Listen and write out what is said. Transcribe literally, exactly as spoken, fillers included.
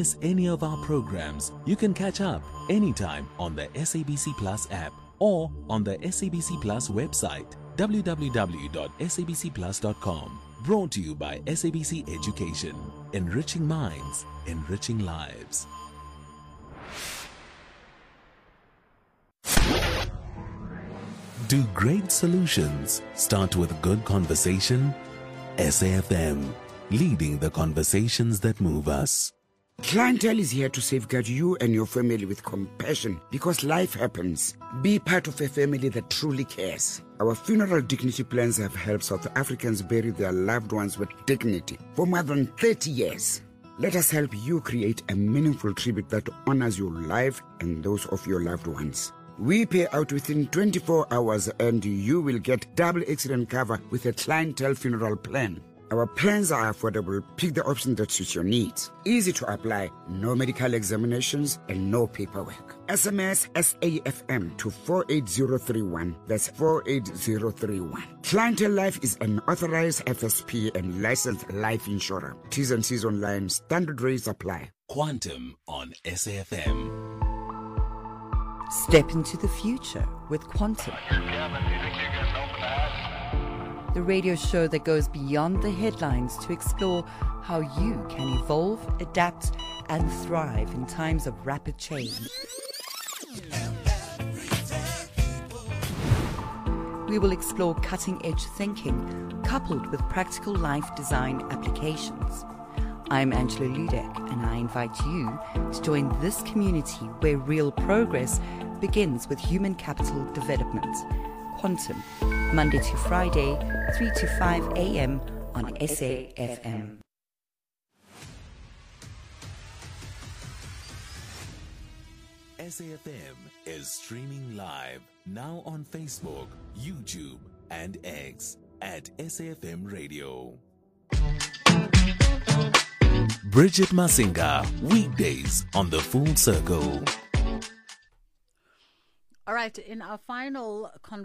miss any of our programs, you can catch up anytime on the S A B C Plus app or on the S A B C Plus website, w w w dot s a b c plus dot com. Brought to you by S A B C Education. Enriching minds, enriching lives. Do great solutions start with good conversation? S A F M, leading the conversations that move us. Clientele is here to safeguard you and your family with compassion because life happens. Be part of a family that truly cares. Our funeral dignity plans have helped South Africans bury their loved ones with dignity for more than thirty years. Let us help you create a meaningful tribute that honors your life and those of your loved ones. We pay out within twenty-four hours and you will get double accident cover with a clientele funeral plan. Our plans are affordable. Pick the option that suits your needs. Easy to apply, no medical examinations and no paperwork. S M S S A F M to four eight zero three one. That's four eight zero three one. Clientele Life is an authorized F S P and licensed life insurer. T's and C's online. Standard rates apply. Quantum on S A F M. Step into the future with Quantum. The radio show that goes beyond the headlines to explore how you can evolve, adapt, and thrive in times of rapid change. We will explore cutting-edge thinking coupled with practical life design applications. I'm Angela Ludek, and I invite you to join this community where real progress begins with human capital development. Quantum, Monday to Friday, three to five a.m. on S A F M. S A F M is streaming live now on Facebook, YouTube, and X at S A F M Radio. Bridget Masinga, weekdays on The Full Circle. All right, in our final conversation,